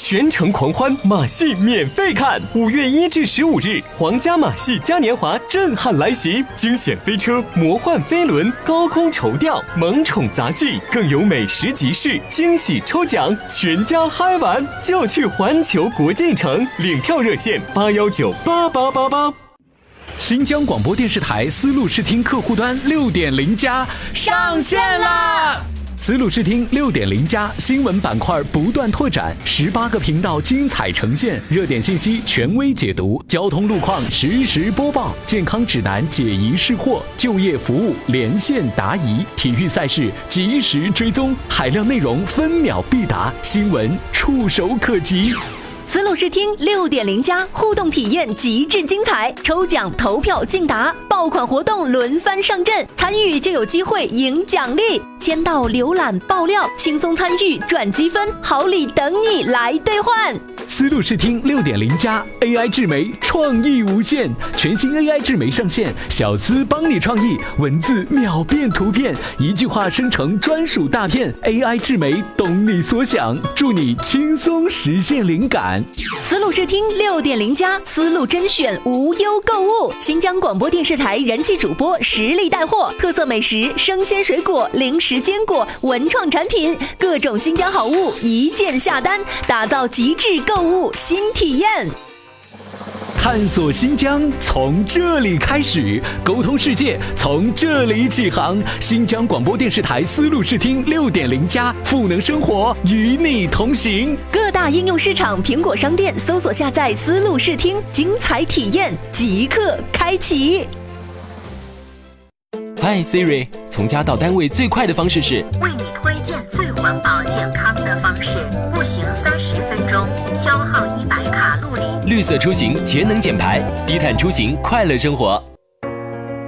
全程狂欢，马戏免费看。5月1至15日，皇家马戏嘉年华震撼来袭，惊险飞车、魔幻飞轮、高空绸吊、萌宠杂技，更有美食集市、惊喜抽奖，全家嗨玩就去环球国际城，领票热线8198888。 新疆广播电视台丝路视听客户端6.0+上线啦！丝路视听6.0+新闻板块不断拓展，18个频道精彩呈现，热点信息权威解读，交通路况实时播报，健康指南解疑释惑，就业服务连线答疑，体育赛事及时追踪，海量内容分秒必达，新闻触手可及。 丝路视听6.0+互动体验极致精彩，抽奖投票竞答，爆款活动轮番上阵，参与就有机会赢奖励，签到、浏览、爆料，轻松参与赚积分，好礼等你来兑换。 丝路视听6.0+ AI 智媒创意无限，全新 AI 智媒上线，小丝帮你创意，文字秒变图片，一句话生成专属大片， AI 智媒懂你所想，助你轻松实现灵感。 丝路视听6.0+丝路甄选无忧购物，新疆广播电视台人气主播实力带货，特色美食、生鲜水果、零食坚果、文创产品，各种新疆好物一键下单，打造极致购物新体验。 探索新疆从这里开始，沟通世界从这里起航。新疆广播电视台丝路视听6.0+赋能生活，与你同行。 各大应用市场、苹果商店搜索下载丝路视听，精彩体验即刻开启。 嗨 Siri， 从家到单位最快的方式是为你推荐最环保健康的方式，步行30分钟，消耗100卡路里。 绿色出行，节能减排，低碳出行，快乐生活。